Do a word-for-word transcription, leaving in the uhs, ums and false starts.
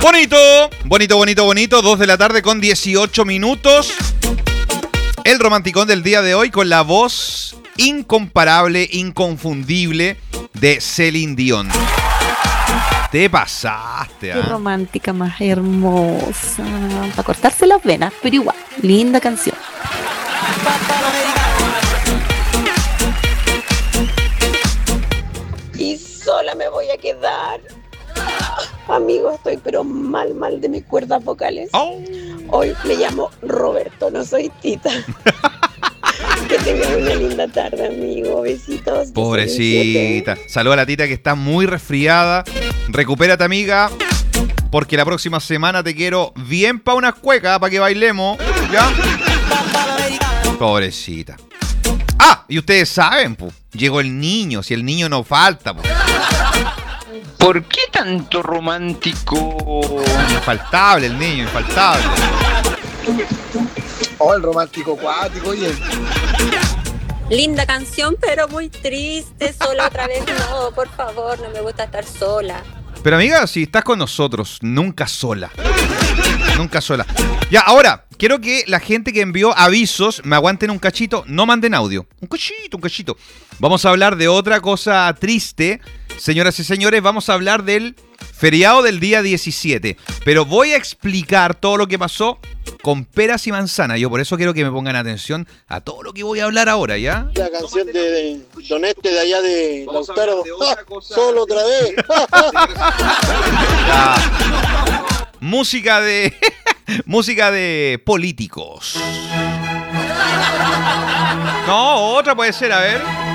Bonito, bonito, bonito, bonito. dos de la tarde con dieciocho minutos. El romanticón del día de hoy con la voz incomparable, inconfundible de Celine Dion. Te pasaste, Qué ¿eh? romántica más hermosa. Para cortarse las venas, pero igual. Linda canción. Y sola me voy a quedar. Amigo, estoy pero mal, mal de mis cuerdas vocales. Oh. Hoy me llamo Roberto, no soy Tita. Que tengas una linda tarde, amigo. Besitos. Pobrecita. Saluda a la Tita que está muy resfriada. Recupérate, amiga. Porque la próxima semana te quiero bien pa' unas cuecas, para que bailemos. ¿Ya? Pobrecita. Ah, y ustedes saben, pues. Llegó el niño. Si el niño no falta, pues. ¿Por qué tanto romántico? Infaltable el niño, infaltable. Oh, el romántico cuático, oye. Linda canción, pero muy triste. Sola otra vez, no, por favor, no me gusta estar sola. Pero amiga, si estás con nosotros, nunca sola. Nunca sola. Ya, ahora, quiero que la gente que envió avisos me aguanten un cachito, no manden audio. Un cachito, un cachito. Vamos a hablar de otra cosa triste. Señoras y señores, vamos a hablar del feriado del día diecisiete. Pero voy a explicar todo lo que pasó con peras y manzanas. Yo por eso quiero que me pongan atención a todo lo que voy a hablar ahora, ¿ya? La canción de Don Este de allá de Lautaro. Solo otra vez. Ya. Música de... música de políticos. No, otra puede ser, a ver.